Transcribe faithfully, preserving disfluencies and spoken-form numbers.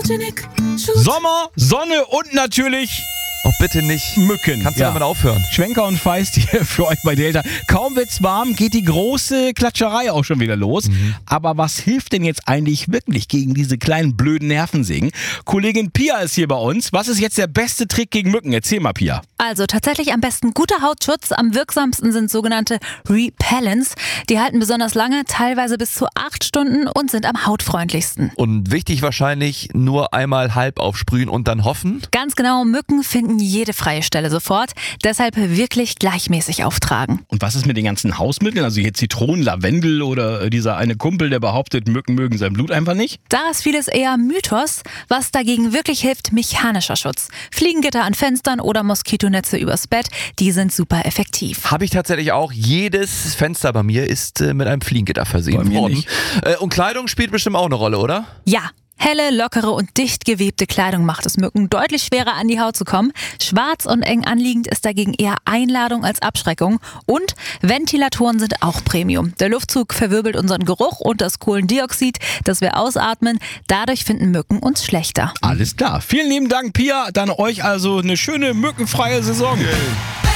Sommer, Sonne und natürlich Oh, bitte nicht. Mücken. Kannst du ja. damit aufhören? Schwenker und Feist hier für euch bei Delta. Kaum wird's warm, geht die große Klatscherei auch schon wieder los. Mhm. Aber was hilft denn jetzt eigentlich wirklich gegen diese kleinen blöden Nervensägen? Kollegin Pia ist hier bei uns. Was ist jetzt der beste Trick gegen Mücken? Erzähl mal, Pia. Also tatsächlich am besten guter Hautschutz. Am wirksamsten sind sogenannte Repellents. Die halten besonders lange, teilweise bis zu acht Stunden und sind am hautfreundlichsten. Und wichtig wahrscheinlich, nur einmal halb aufsprühen und dann hoffen? Ganz genau, Mücken finden jede freie Stelle sofort. Deshalb wirklich gleichmäßig auftragen. Und was ist mit den ganzen Hausmitteln? Also hier Zitronen, Lavendel oder dieser eine Kumpel, der behauptet, Mücken mögen sein Blut einfach nicht? Da ist vieles eher Mythos. Was dagegen wirklich hilft, mechanischer Schutz. Fliegengitter an Fenstern oder Moskitonetze übers Bett, die sind super effektiv. Habe ich tatsächlich auch. Jedes Fenster bei mir ist äh, mit einem Fliegengitter versehen Bei mir worden. nicht. Äh, und Kleidung spielt bestimmt auch eine Rolle, oder? Ja. Helle, lockere und dicht gewebte Kleidung macht es Mücken deutlich schwerer an die Haut zu kommen. Schwarz und eng anliegend ist dagegen eher Einladung als Abschreckung. Und Ventilatoren sind auch Premium. Der Luftzug verwirbelt unseren Geruch und das Kohlendioxid, das wir ausatmen. Dadurch finden Mücken uns schlechter. Alles klar. Vielen lieben Dank, Pia. Dann euch also eine schöne mückenfreie Saison.